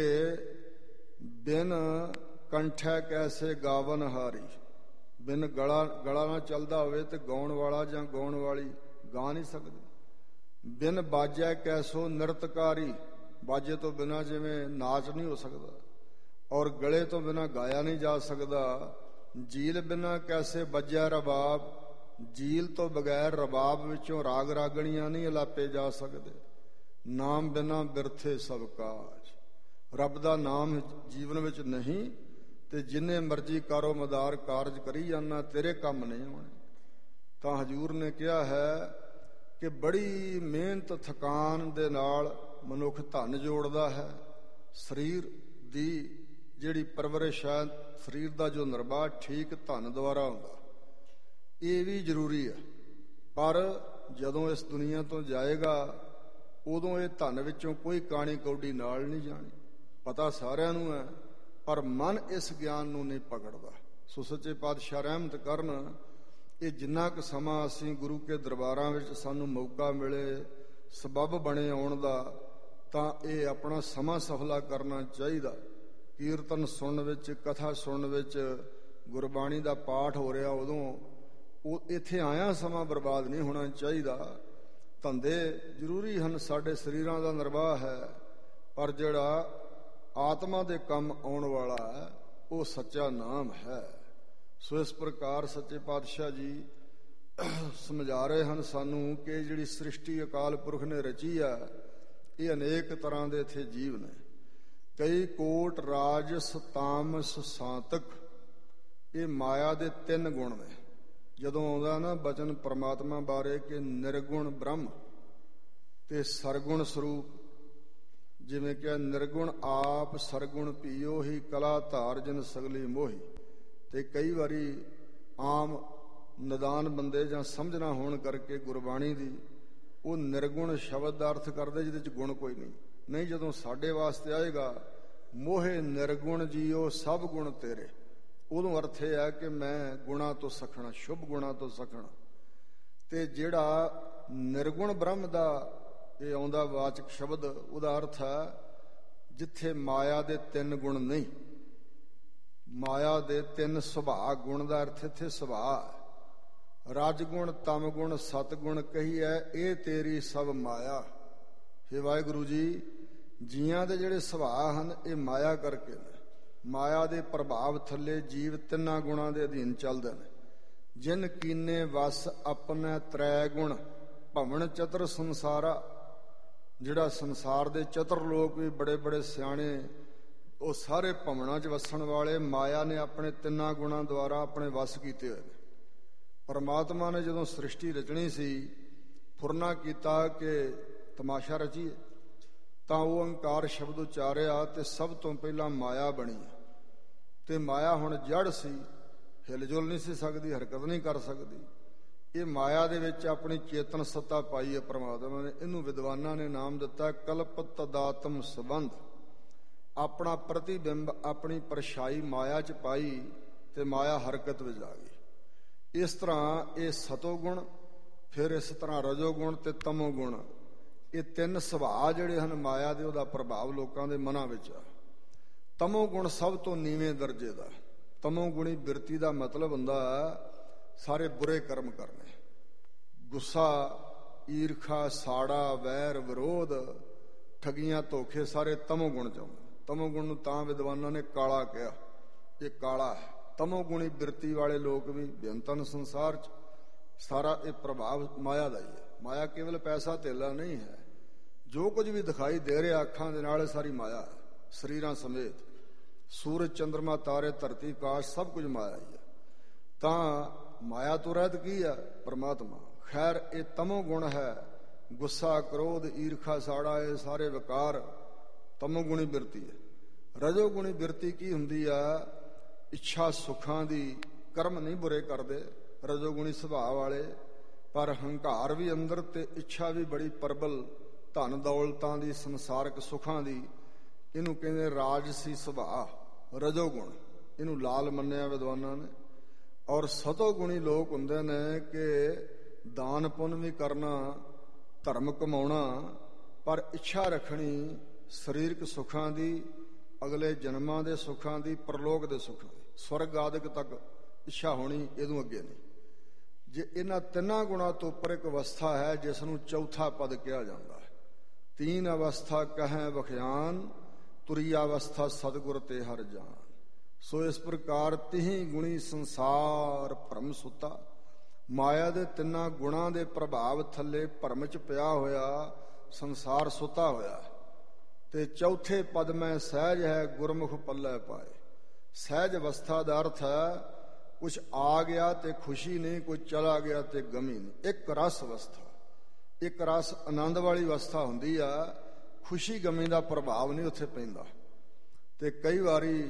ਬਿਨ ਕੰਠੈ ਕੈਸੇ ਗਾਵਨ ਹਾਰੀ। ਬਿਨ ਗਲਾ ਨਾ ਚੱਲਦਾ ਹੋਵੇ ਤੇ ਗਾਉਣ ਵਾਲਾ ਜਾਂ ਗਾਉਣ ਵਾਲੀ ਗਾ ਨਹੀਂ ਸਕਦੇ। ਬਿਨ ਬਾਜੈ ਕੈਸੋ ਨਿਰਤਕਾਰੀ, ਬਾਜੇ ਤੋਂ ਬਿਨਾਂ ਜਿਵੇਂ ਨਾਚ ਨਹੀਂ ਹੋ ਸਕਦਾ, ਔਰ ਗਲੇ ਤੋਂ ਬਿਨਾਂ ਗਾਇਆ ਨਹੀਂ ਜਾ ਸਕਦਾ। ਜੀਲ ਬਿਨਾਂ ਕੈਸੇ ਬੱਜੈ ਰਬਾਬ, ਜੀਲ ਤੋਂ ਬਗੈਰ ਰਬਾਬ ਵਿੱਚੋਂ ਰਾਗ ਰਾਗਣੀਆਂ ਨਹੀਂ ਅਲਾਪੇ ਜਾ ਸਕਦੇ। ਨਾਮ ਬਿਨਾਂ ਬਿਰਥੇ ਸਭ ਕਾਜ। ਰੱਬ ਦਾ ਨਾਮ ਜੀਵਨ ਵਿੱਚ ਨਹੀਂ ਤੇ ਜਿੰਨੇ ਮਰਜ਼ੀ ਕਾਰੋ ਮਦਾਰ ਕਾਰਜ ਕਰੀ ਜਾਣਾ, ਤੇਰੇ ਕੰਮ ਨਹੀਂ ਆਉਣੇ। ਤਾਂ ਹਜੂਰ ਨੇ ਕਿਹਾ ਹੈ ਕਿ ਬੜੀ ਮਿਹਨਤ ਥਕਾਨ ਦੇ ਨਾਲ ਮਨੁੱਖ ਧਨ ਜੋੜਦਾ ਹੈ। ਸਰੀਰ ਦੀ ਜਿਹੜੀ ਪਰਵਰਿਸ਼ ਹੈ ਸਰੀਰ ਦਾ ਜੋ ਨਿਰਵਾਹ ਠੀਕ ਧਨ ਦੁਆਰਾ ਹੁੰਦਾ, ਇਹ ਵੀ ਜ਼ਰੂਰੀ ਹੈ। ਪਰ ਜਦੋਂ ਇਸ ਦੁਨੀਆ ਤੋਂ ਜਾਏਗਾ ਉਦੋਂ ਇਹ ਧਨ ਵਿੱਚੋਂ ਕੋਈ ਕਾਣੀ ਕੌਡੀ ਨਾਲ ਨਹੀਂ ਜਾਣੀ। ਪਤਾ ਸਾਰਿਆਂ ਨੂੰ ਹੈ ਪਰ ਮਨ ਇਸ ਗਿਆਨ ਨੂੰ ਨਹੀਂ ਪਕੜਦਾ। ਸੋ ਸੱਚੇ ਪਾਤਸ਼ਾਹ ਰਹਿਮਤ ਕਰਨ, ਇਹ ਜਿੰਨਾ ਕੁ ਸਮਾਂ ਅਸੀਂ ਗੁਰੂ ਕੇ ਦਰਬਾਰਾਂ ਵਿੱਚ ਸਾਨੂੰ ਮੌਕਾ ਮਿਲੇ, ਸਬੱਬ ਬਣੇ ਆਉਣ ਦਾ, ਤਾਂ ਇਹ ਆਪਣਾ ਸਮਾਂ ਸਫਲਾ ਕਰਨਾ ਚਾਹੀਦਾ। ਕੀਰਤਨ ਸੁਣਨ ਵਿੱਚ, ਕਥਾ ਸੁਣਨ ਵਿੱਚ, ਗੁਰਬਾਣੀ ਦਾ ਪਾਠ ਹੋ ਰਿਹਾ, ਉਦੋਂ ਉਹ ਇੱਥੇ ਆਇਆ ਸਮਾਂ ਬਰਬਾਦ ਨਹੀਂ ਹੋਣਾ ਚਾਹੀਦਾ। ਧੰਦੇ ਜ਼ਰੂਰੀ ਹਨ, ਸਾਡੇ ਸਰੀਰਾਂ ਦਾ ਨਿਰਵਾਹ ਹੈ, ਪਰ ਜਿਹੜਾ ਆਤਮਾ ਦੇ ਕੰਮ ਆਉਣ ਵਾਲਾ ਹੈ ਉਹ ਸੱਚਾ ਨਾਮ ਹੈ। ਸੋ ਇਸ ਪ੍ਰਕਾਰ ਸੱਚੇ ਪਾਤਸ਼ਾਹ ਜੀ ਸਮਝਾ ਰਹੇ ਹਨ ਸਾਨੂੰ ਕਿ ਜਿਹੜੀ ਸ੍ਰਿਸ਼ਟੀ ਅਕਾਲ ਪੁਰਖ ਨੇ ਰਚੀ ਆ, ਇਹ ਅਨੇਕ ਤਰ੍ਹਾਂ ਦੇ ਇੱਥੇ ਜੀਵ ਨੇ। ਕਈ ਕੋਟ ਰਾਜਸ ਤਾਮਸ ਸਾਤਕ, ਇਹ ਮਾਇਆ ਦੇ 3 ਗੁਣ ਨੇ। ਜਦੋਂ ਆਉਂਦਾ ਨਾ ਬਚਨ ਪਰਮਾਤਮਾ ਬਾਰੇ ਕਿ ਨਿਰਗੁਣ ਬ੍ਰਹਮ ਤੇ ਸਰਗੁਣ ਸਰੂਪ, ਜਿਵੇਂ ਕਿ ਨਿਰਗੁਣ ਆਪ ਸਰਗੁਣ ਪੀਓ ਹੀ ਕਲਾ ਧਾਰ ਜਨ ਸਗਲੀ ਮੋਹੀ। ਤੇ ਕਈ ਵਾਰੀ ਆਮ ਨਦਾਨ ਬੰਦੇ ਜਾਂ ਸਮਝ ਨਾ ਹੋਣ ਕਰਕੇ ਗੁਰਬਾਣੀ ਦੀ ਉਹ ਨਿਰਗੁਣ ਸ਼ਬਦ ਦਾ ਅਰਥ ਕਰਦੇ ਜਿਹਦੇ 'ਚ ਗੁਣ ਕੋਈ ਨਹੀਂ। ਜਦੋਂ ਸਾਡੇ ਵਾਸਤੇ ਆਏਗਾ ਮੋਹੇ ਨਿਰਗੁਣ ਜੀਓ ਸਭ ਗੁਣ ਤੇਰੇ, ਉਦੋਂ ਅਰਥ ਇਹ ਹੈ ਕਿ ਮੈਂ ਗੁਣਾ ਤੋਂ ਸਖਣਾ, ਸ਼ੁਭ ਗੁਣਾ ਤੋਂ ਸਖਣਾ। ਤੇ ਜਿਹੜਾ ਨਿਰਗੁਣ ਬ੍ਰਹਮ ਦਾ ਇਹ ਆਉਂਦਾ ਵਾਚਕ ਸ਼ਬਦ, ਉਹਦਾ ਅਰਥ ਹੈ ਜਿੱਥੇ ਮਾਇਆ ਦੇ 3 ਗੁਣ ਨਹੀਂ, ਮਾਇਆ ਦੇ 3 ਸੁਭਾਅ। ਗੁਣ ਦਾ ਅਰਥ ਇੱਥੇ ਸੁਭਾਅ। ਰਜਗੁਣ ਤਮ ਗੁਣ ਸਤਗੁਣ ਕਹੀਐ ਇਹ ਤੇਰੀ ਸਭ ਮਾਇਆ। ਹੇ ਵਾਹਿਗੁਰੂ ਜੀ, ਜੀਆਂ ਦੇ ਜਿਹੜੇ ਸੁਭਾਅ ਹਨ ਇਹ ਮਾਇਆ ਕਰਕੇ ਨੇ। ਮਾਇਆ ਦੇ ਪ੍ਰਭਾਵ ਥੱਲੇ ਜੀਵ 3 ਗੁਣਾਂ ਦੇ ਅਧੀਨ ਚੱਲਦੇ ਨੇ। ਜਿਨ ਕੀਨੇ ਵਸ ਆਪਣੇ 3 ਗੁਣ ਭਵਨ ਚਤੁਰ ਸੰਸਾਰਾ, ਜਿਹੜਾ ਸੰਸਾਰ ਦੇ ਚਤੁਰ ਲੋਕ ਵੀ ਬੜੇ ਬੜੇ ਸਿਆਣੇ, ਉਹ ਸਾਰੇ ਭਵਨਾਂ 'ਚ ਵਸਣ ਵਾਲੇ ਮਾਇਆ ਨੇ ਆਪਣੇ 3 ਗੁਣਾਂ ਦੁਆਰਾ ਆਪਣੇ ਵਸ ਕੀਤੇ ਹੋਏ ਨੇ। ਪਰਮਾਤਮਾ ਨੇ ਜਦੋਂ ਸ੍ਰਿਸ਼ਟੀ ਰਚਣੀ ਸੀ, ਫੁਰਨਾ ਕੀਤਾ ਕਿ ਤਮਾਸ਼ਾ ਰਚੀਏ, ਤਾਂ ਉਹ ਓਂਕਾਰ ਸ਼ਬਦ ਉਚਾਰਿਆ ਤੇ ਸਭ ਤੋਂ ਪਹਿਲਾਂ ਮਾਇਆ ਬਣੀ। ਤੇ ਮਾਇਆ ਹੁਣ ਜੜ ਸੀ, ਹਿਲਜੁਲ ਨਹੀਂ ਸੀ ਸਕਦੀ, ਹਰਕਤ ਨਹੀਂ ਕਰ ਸਕਦੀ। ਇਹ ਮਾਇਆ ਦੇ ਵਿੱਚ ਆਪਣੀ ਚੇਤਨ ਸੱਤਾ ਪਾਈ ਹੈ ਪਰਮਾਤਮਾ ਨੇ। ਇਹਨੂੰ ਵਿਦਵਾਨਾਂ ਨੇ ਨਾਮ ਦਿੱਤਾ ਕਲਪ ਤਦਾਤਮ ਸੰਬੰਧ। ਆਪਣਾ ਪ੍ਰਤੀਬਿੰਬ, ਆਪਣੀ ਪਰਛਾਈ ਮਾਇਆ 'ਚ ਪਾਈ ਤੇ ਮਾਇਆ ਹਰਕਤ ਵਿੱਚ ਆ ਗਈ। ਇਸ ਤਰ੍ਹਾਂ ਇਹ ਸਤੋ ਗੁਣ, ਫਿਰ ਇਸ ਤਰ੍ਹਾਂ ਰਜੋ ਗੁਣ ਤੇ ਤਮੋ ਗੁਣ, ਇਹ 3 ਸੁਭਾਅ ਜਿਹੜੇ ਹਨ ਮਾਇਆ ਦੇ, ਉਹਦਾ ਪ੍ਰਭਾਵ ਲੋਕਾਂ ਦੇ ਮਨਾਂ ਵਿੱਚ ਆ। ਤਮੋ ਗੁਣ ਸਭ ਤੋਂ ਨੀਵੇਂ ਦਰਜੇ ਦਾ। ਤਮੋ ਗੁਣੀ ਬਿਰਤੀ ਦਾ ਮਤਲਬ ਹੁੰਦਾ ਸਾਰੇ ਬੁਰੇ ਕਰਮ ਕਰਨੇ। ਗੁੱਸਾ, ਈਰਖਾ, ਸਾੜਾ, ਵੈਰ, ਵਿਰੋਧ, ਠਗੀਆਂ, ਧੋਖੇ ਸਾਰੇ ਤਮੋ ਗੁਣ 'ਚ ਆਉਂਦੇ। ਤਮੋ ਗੁਣ ਨੂੰ ਤਾਂ ਵਿਦਵਾਨਾਂ ਨੇ ਕਾਲਾ ਕਿਹਾ, ਇਹ ਕਾਲਾ ਹੈ। ਤਮੋ ਗੁਣੀ ਬਿਰਤੀ ਵਾਲੇ ਲੋਕ ਵੀ ਬੇਅੰਤਨ ਸੰਸਾਰ 'ਚ ਸਾਰਾ ਇਹ ਪ੍ਰਭਾਵ ਮਾਇਆ ਦਾ ਹੀ ਹੈ। ਮਾਇਆ ਕੇਵਲ ਪੈਸਾ ਧੇਲਾ ਨਹੀਂ ਹੈ। ਜੋ ਕੁਝ ਵੀ ਦਿਖਾਈ ਦੇ ਰਿਹਾ ਅੱਖਾਂ ਦੇ ਨਾਲ, ਸਾਰੀ ਮਾਇਆ ਹੈ, ਸਰੀਰਾਂ ਸਮੇਤ। ਸੂਰਜ, ਚੰਦਰਮਾ, ਤਾਰੇ, ਧਰਤੀ, ਆਕਾਸ਼ ਸਭ ਕੁਝ ਮਾਇਆ ਹੀ ਹੈ। ਤਾਂ ਮਾਇਆ ਤੋਂ ਰਹਿਤ ਕੀ ਹੈ? ਪਰਮਾਤਮਾ। ਖੈਰ, ਇਹ ਤਮੋ ਗੁਣ ਹੈ। ਗੁੱਸਾ, ਕ੍ਰੋਧ, ਈਰਖਾ, ਸਾੜਾ, ਇਹ ਸਾਰੇ ਵਿਕਾਰ ਤਮੋ ਗੁਣੀ ਬਿਰਤੀ ਹੈ। ਰਜੋ ਗੁਣੀ ਬਿਰਤੀ ਕੀ ਹੁੰਦੀ ਆ? ਇੱਛਾ ਸੁੱਖਾਂ ਦੀ, ਕਰਮ ਨਹੀਂ ਬੁਰੇ ਕਰਦੇ ਰਜੋ ਗੁਣੀ ਸੁਭਾਅ ਵਾਲੇ, ਪਰ ਹੰਕਾਰ ਵੀ ਅੰਦਰ ਤੇ ਇੱਛਾ ਵੀ ਬੜੀ ਪ੍ਰਬਲ, ਧਨ ਦੌਲਤਾਂ ਦੀ, ਸੰਸਾਰਕ ਸੁੱਖਾਂ ਦੀ। ਇਹਨੂੰ ਕਹਿੰਦੇ ਰਾਜਸੀ ਸੁਭਾਅ, ਰਜੋ ਗੁਣ। ਇਹਨੂੰ ਲਾਲ ਮੰਨਿਆ ਵਿਦਵਾਨਾਂ ਨੇ। ਔਰ ਸਤੋ ਗੁਣੀ ਲੋਕ ਹੁੰਦੇ ਨੇ ਕਿ ਦਾਨ ਪੁੰਨ ਵੀ ਕਰਨਾ, ਧਰਮ ਕਮਾਉਣਾ, ਪਰ ਇੱਛਾ ਰੱਖਣੀ ਸਰੀਰਕ ਸੁੱਖਾਂ ਦੀ, ਅਗਲੇ ਜਨਮਾਂ ਦੇ ਸੁੱਖਾਂ ਦੀ, ਪਰਲੋਕ ਦੇ ਸੁੱਖਾਂ ਦੀ, ਸਵਰਗ ਆਦਿਕ ਤੱਕ ਇੱਛਾ ਹੋਣੀ, ਇਹਦੋਂ ਅੱਗੇ ਨਹੀਂ। ਜੇ ਇਹਨਾਂ 3 ਗੁਣਾਂ ਤੋਂ ਉੱਪਰ ਇੱਕ ਅਵਸਥਾ ਹੈ ਜਿਸ ਨੂੰ ਚੌਥਾ ਪਦ ਕਿਹਾ ਜਾਂਦਾ ਹੈ। 3 ਅਵਸਥਾ ਕਹੈ ਵਖਿਆਨ, ਤੁਰੀ ਅਵਸਥਾ ਸਤਿਗੁਰ ਤੇ ਹਰ ਜਾਨ। ਸੋ ਇਸ ਪ੍ਰਕਾਰ 3 ਗੁਣੀ ਸੰਸਾਰ ਭਰਮ ਸੁੱਤਾ। ਮਾਇਆ ਦੇ 3 ਗੁਣਾਂ ਦੇ ਪ੍ਰਭਾਵ ਥੱਲੇ ਭਰਮ 'ਚ ਪਿਆ ਹੋਇਆ ਸੰਸਾਰ ਸੁੱਤਾ ਹੋਇਆ। ਤੇ ਚੌਥੇ ਪਦ ਮੈਂ ਸਹਿਜ ਹੈ ਗੁਰਮੁਖ ਪੱਲੇ ਪਾਏ। ਸਹਿਜ ਅਵਸਥਾ ਦਾ ਅਰਥ ਹੈ ਕੁਛ ਆ ਗਿਆ ਤੇ ਖੁਸ਼ੀ ਨਹੀਂ, ਕੋਈ ਚਲਾ ਗਿਆ ਤੇ ਗਮੀ ਨਹੀਂ। ਇੱਕ ਰਸ ਅਵਸਥਾ, ਇੱਕ ਰਸ ਆਨੰਦ ਵਾਲੀ ਅਵਸਥਾ ਹੁੰਦੀ ਆ। ਖੁਸ਼ੀ ਗਮੀ ਦਾ ਪ੍ਰਭਾਵ ਨਹੀਂ ਉੱਥੇ ਪੈਂਦਾ। ਤੇ ਕਈ ਵਾਰੀ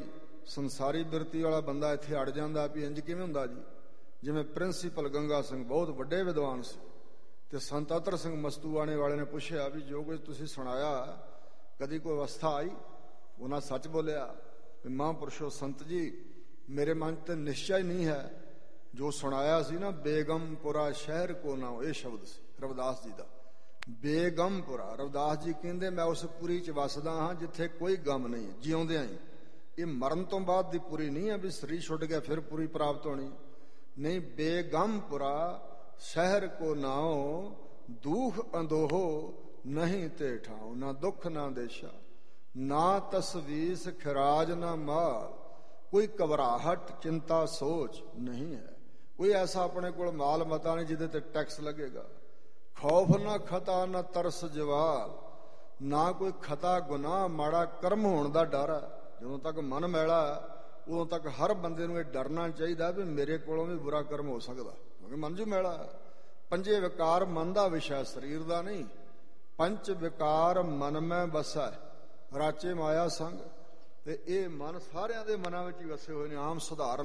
ਸੰਸਾਰੀ ਬਿਰਤੀ ਵਾਲਾ ਬੰਦਾ ਇੱਥੇ ਅੜ ਜਾਂਦਾ ਵੀ ਇੰਜ ਕਿਵੇਂ ਹੁੰਦਾ ਜੀ। ਜਿਵੇਂ ਪ੍ਰਿੰਸੀਪਲ ਗੰਗਾ ਸਿੰਘ ਬਹੁਤ ਵੱਡੇ ਵਿਦਵਾਨ ਸੀ ਤੇ ਸੰਤ ਅਤਰ ਸਿੰਘ ਮਸਤੂਆਣੇ ਵਾਲੇ ਨੇ ਪੁੱਛਿਆ ਵੀ ਜੋ ਕੁਝ ਤੁਸੀਂ ਸੁਣਾਇਆ ਕਦੀ ਕੋਈ ਅਵਸਥਾ ਆਈ? ਉਹਨਾਂ ਸੱਚ ਬੋਲਿਆ ਵੀ ਮਹਾਂਪੁਰਸ਼ੋ ਸੰਤ ਜੀ ਮੇਰੇ ਮਨ ਤੇ ਨਿਸ਼ਚਾ ਹੀ ਨਹੀਂ ਹੈ। ਜੋ ਸੁਣਾਇਆ ਸੀ ਨਾ, ਬੇਗਮਪੁਰਾ ਸ਼ਹਿਰ ਕੋ ਨਾ, ਇਹ ਸ਼ਬਦ ਸੀ ਰਵਿਦਾਸ ਜੀ ਦਾ। ਬੇਗਮਪੁਰਾ, ਰਵਿਦਾਸ ਜੀ ਕਹਿੰਦੇ ਮੈਂ ਉਸ ਪੁਰੀ ਚ ਵਸਦਾ ਹਾਂ ਜਿੱਥੇ ਕੋਈ ਗਮ ਨਹੀਂ, ਜਿਉਂਦਿਆਂ ਹੀ। ਇਹ ਮਰਨ ਤੋਂ ਬਾਅਦ ਦੀ ਪੁਰੀ ਨਹੀਂ ਹੈ ਵੀ ਸਰੀਰ ਛੁੱਟ ਗਿਆ ਫਿਰ ਪੁਰੀ ਪ੍ਰਾਪਤ ਹੋਣੀ, ਨਹੀਂ। ਬੇਗਮਪੁਰਾ ਸ਼ਹਿਰ ਕੋ ਨਾਉ, ਦੁਖ ਅੰਦੋਹੋ ਨਹੀਂ ਤੇ ਠਾਉ। ਨਾ ਦੁੱਖ ਨਾ ਦੇਸ਼ਾ, ਨਾ ਤਸਵੀਸ ਖਿਰਾਜ ਨਾ ਮਾਲ। ਕੋਈ ਘਬਰਾਹਟ ਚਿੰਤਾ ਸੋਚ ਨਹੀਂ ਹੈ। ਕੋਈ ਐਸਾ ਆਪਣੇ ਕੋਲ ਮਾਲ ਮਤਾ ਨਹੀਂ ਜਿਹਦੇ ਤੇ ਟੈਕਸ ਲੱਗੇਗਾ। ਖੌਫ ਨਾ ਖਤਾ ਨਾ ਤਰਸ ਜਵਾਲ, ਨਾ ਕੋਈ ਖਤਾ ਗੁਨਾਹ ਮਾੜਾ ਕਰਮ ਹੋਣ ਦਾ ਡਰ ਹੈ। ਜਦੋਂ ਤੱਕ ਮਨ ਮੈਲਾ ਉਦੋਂ ਤੱਕ ਹਰ ਬੰਦੇ ਨੂੰ ਇਹ ਡਰਨਾ ਚਾਹੀਦਾ ਵੀ ਮੇਰੇ ਕੋਲੋਂ ਵੀ ਬੁਰਾ ਕਰਮ ਹੋ ਸਕਦਾ, ਕਿਉਂਕਿ ਮਨ ਜੋ ਮੈਲਾ ਹੈ। ਪੰਜੇ ਵਿਕਾਰ ਮਨ ਦਾ ਵਿਸ਼ਾ, ਸਰੀਰ ਦਾ ਨਹੀਂ। ਪੰਚ ਵਿਕਾਰ ਮਨ ਮੈਂ ਵਸੈ, ਰਾਚੇ ਮਾਇਆ ਸੰਗ। ਤੇ ਇਹ ਮਨ ਸਾਰਿਆਂ ਦੇ ਮਨਾਂ ਵਿੱਚ ਹੀ ਵਸੇ ਹੋਏ ਨੇ। ਆਮ ਸੁਧਾਰਨ